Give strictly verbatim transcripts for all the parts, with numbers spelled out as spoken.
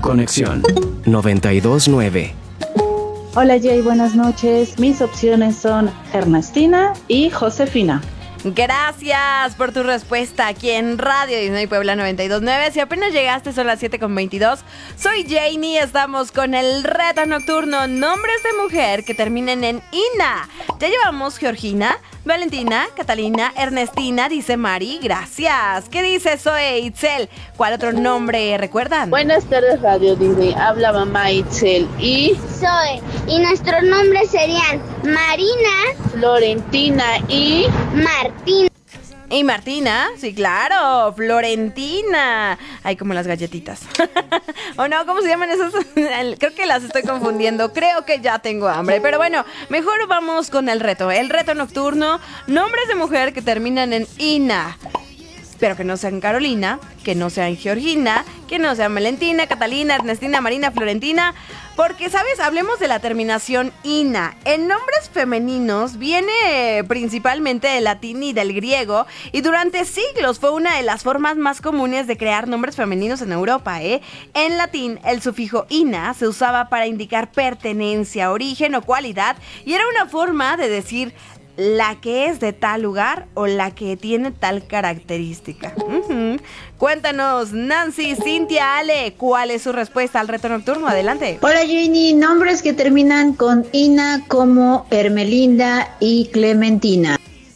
conexión noventa y dos punto nueve. Hola Jay, buenas noches. Mis opciones son Ernestina y Josefina. Gracias por tu respuesta aquí en Radio Disney Puebla noventa y dos punto nueve. Si apenas llegaste, son las siete con veintidós. Soy Janie, estamos con el reto nocturno nombres de mujer que terminen en ina. Ya llevamos Georgina, Valentina, Catalina, Ernestina, dice Mari. Gracias. ¿Qué dice Zoe Itzel? ¿Cuál otro nombre recuerdan? Buenas tardes, Radio Disney. Habla mamá Itzel y Zoe. Y nuestros nombres serían Marina, Florentina y Martina. Y Martina, sí, claro, Florentina. Ay, como las galletitas. ¿O no? ¿Cómo se llaman esas? Creo que las estoy confundiendo. Creo que ya tengo hambre. Pero bueno, mejor vamos con el reto. El reto nocturno. Nombres de mujer que terminan en ina. Pero que no sean Carolina, que no sean Georgina, que no sean Valentina, Catalina, Ernestina, Marina, Florentina. Porque, ¿sabes? Hablemos de la terminación ina. En nombres femeninos viene principalmente del latín y del griego. Y durante siglos fue una de las formas más comunes de crear nombres femeninos en Europa, ¿eh? En latín, el sufijo ina se usaba para indicar pertenencia, origen o cualidad. Y era una forma de decir la que es de tal lugar o la que tiene tal característica. Uh-huh. Cuéntanos, Nancy, Cintia, Ale, ¿cuál es su respuesta al reto nocturno? Adelante. Hola Jenny, nombres que terminan con ina como Hermelinda y Clementina.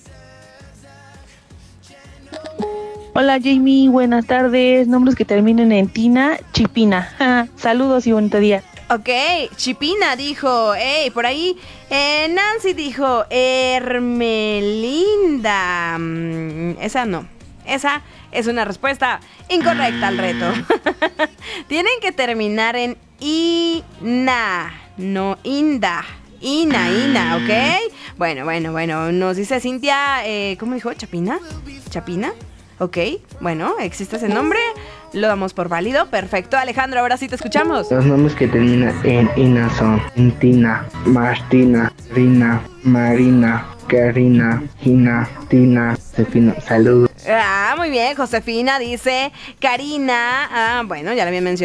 Hola Jamie, buenas tardes. Nombres que terminen en tina, Chipina. Saludos y bonito día. Ok, Chipina dijo, hey, por ahí, eh, Nancy dijo, Hermelinda. Mm, esa no, esa es una respuesta incorrecta al reto. Tienen que terminar en ina, no inda. Ina, Ina, ¿ok? Bueno, bueno, bueno, nos dice Cintia, eh, ¿cómo dijo? ¿Chapina? ¿Chapina? Ok, bueno, existe ese nombre, lo damos por válido, perfecto. Alejandro, ahora sí te escuchamos. Los nombres que terminan en ina son Tina, Martina, Rina, Marina, Karina, Gina, Tina, Josefina. Saludos. Ah, muy bien, Josefina dice Karina. Ah, bueno, ya la había mencionado.